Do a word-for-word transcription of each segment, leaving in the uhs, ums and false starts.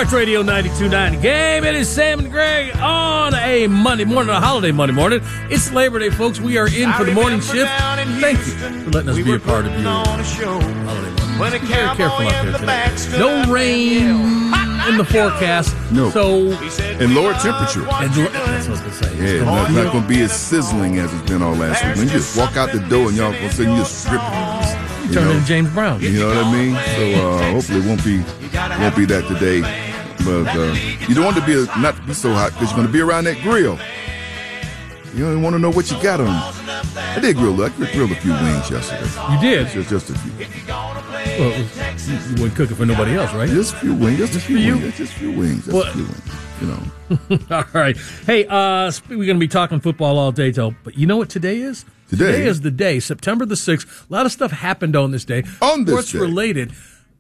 Sports Radio ninety-two point nine Game. It is Sam and Greg on a Monday morning, a holiday Monday morning. It's Labor Day, folks. We are in for the morning shift. Thank you for letting us be a part of your holiday morning. Be very careful out there today. No rain in the forecast. No. So, and lower temperature. And, that's what I was going to say. Yeah, no, it's not going to be as sizzling as it's been all last week. When you just walk out the door and y'all all of a sudden you just strip You turn into James Brown. You know what I mean? So uh, hopefully it won't be won't be that today. But uh, you don't want to be a, not to be so hot because you're going to be around that grill. You don't want to know what you got on. I did grill. I grilled a few wings yesterday. You did? Just, just a few. Well, it was, you, you weren't cooking for nobody else, right? Just a few wings. Just, just a few you? wings. Just a few wings. Just well, a few wings. You know. All right. Hey, uh, we're going to be talking football all day, though. But you know what today is? Today? Today is the day, September the sixth. A lot of stuff happened on this day. On this Sports day. related.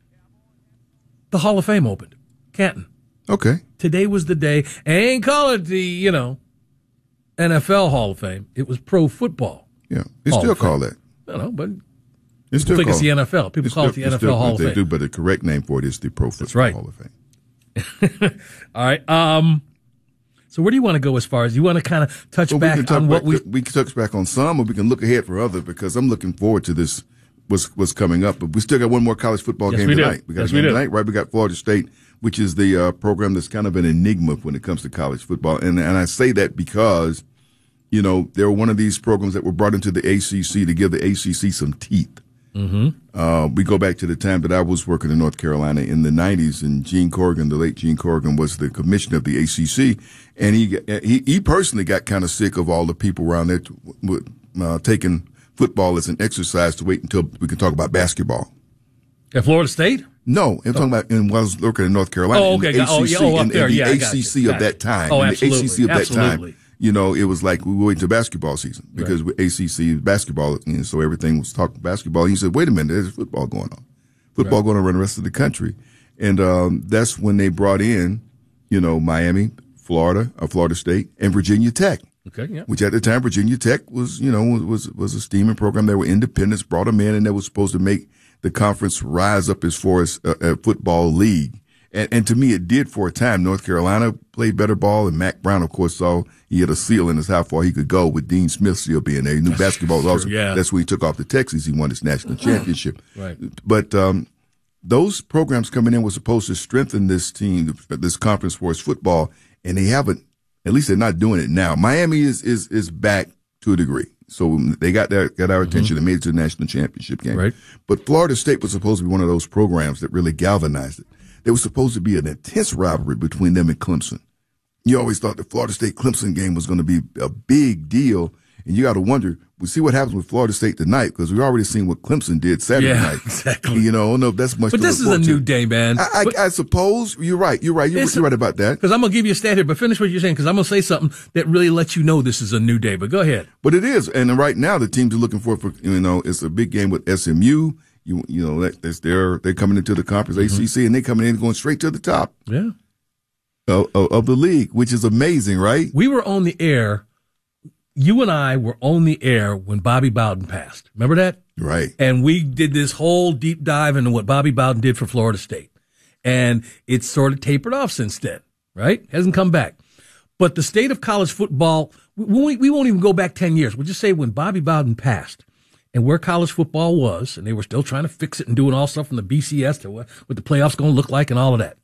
The Hall of Fame opened. Canton. Okay. Today was the day. And ain't call it the, you know, N F L Hall of Fame. It was pro football. Yeah. They still call that. I don't know, but it's people think it's the N F L. People call it the N F L Hall of Fame. They do, but the correct name for it is the Pro Football Hall of Fame. All right. Um, so where do you want to go as far as you want to kind of touch well, back on what we... We can touch back on some, or we can look ahead for other, because I'm looking forward to this, what's, what's coming up. But we still got one more college football yes, game we tonight. Do. We got yes, a game we tonight, right? We got Florida State, which is the uh, program that's kind of an enigma when it comes to college football. And, and I say that because, you know, they're one of these programs that were brought into the A C C to give the A C C some teeth. Mm-hmm. Uh, we go back to the time that I was working in North Carolina in the nineties, and Gene Corrigan, the late Gene Corrigan, was the commissioner of the A C C, and he he, he personally got kind of sick of all the people around there to, uh, taking football as an exercise to wait until we can talk about basketball. At Florida State? No, I'm oh. talking about in, when I was working in North Carolina. Oh, okay. In the A C C, oh, yeah, oh, up in, there. in the yeah, A C C of that time. Oh, in absolutely. The A C C of that absolutely. time. You know, it was like we were waiting to basketball season because right. A C C is basketball, and so everything was talking basketball. And you said, wait a minute, there's football going on. Football right. going on around the rest of the country. And um, that's when they brought in, you know, Miami, Florida, or Florida State, and Virginia Tech. Okay, yeah. Which at the time, Virginia Tech was, you know, was was a steaming program. They were independents, brought them in, and they were supposed to make the conference rise up as far as a, a football league. And, and to me, it did for a time. North Carolina played better ball, and Mac Brown, of course, saw he had a ceiling as how far he could go with Dean Smith still being there. He knew basketball was also. Yeah. That's when he took off to Texas. He won his national championship. Right. But um, those programs coming in were supposed to strengthen this team, this conference for its football, and they haven't. At least they're not doing it now. Miami is is is back to a degree. So they got their, got our attention and made it to the national championship game. Right. But Florida State was supposed to be one of those programs that really galvanized it. There was supposed to be an intense rivalry between them and Clemson. You always thought the Florida State-Clemson game was going to be a big deal, and you got to wonder, we'll see what happens with Florida State tonight, because we've already seen what Clemson did Saturday yeah, night. exactly. You know, I don't know if that's much But to this is look a new to. day, man. I, I, but, I suppose you're right. You're right. You're, you're right about that. Because I'm going to give you a stat here, but finish what you're saying, because I'm going to say something that really lets you know this is a new day. But go ahead. But it is, and right now the teams are looking for, for you know, it's a big game with S M U. You you know that's they're they're coming into the conference mm-hmm. A C C, and they're coming in going straight to the top. Yeah. Of, of, of the league, which is amazing, right? We were on the air. You and I were on the air when Bobby Bowden passed. Remember that? Right. And we did this whole deep dive into what Bobby Bowden did for Florida State, and it's sort of tapered off since then. Right? Hasn't come back. But the state of college football, we, we won't even go back ten years. We'll just say when Bobby Bowden passed. And where college football was, and they were still trying to fix it and doing all stuff from the B C S to what, what the playoffs going to look like and all of that.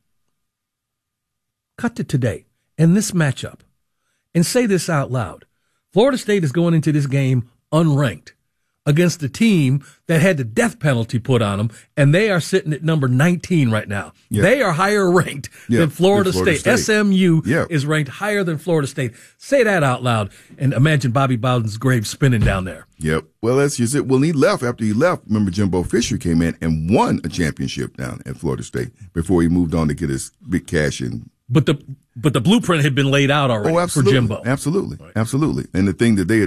Cut to today and this matchup and say this out loud. Florida State is going into this game unranked against a team that had the death penalty put on them, and they are sitting at number nineteen right now. Yeah. They are higher ranked yeah. than Florida, Florida State. State. S M U yeah. is ranked higher than Florida State. Say that out loud and imagine Bobby Bowden's grave spinning down there. Yep. Well, that's just it. Well, he left. After he left, remember Jimbo Fisher came in and won a championship down at Florida State before he moved on to get his big cash in. But the but the blueprint had been laid out already oh, absolutely. for Jimbo. Absolutely. Right. Absolutely. And the thing that they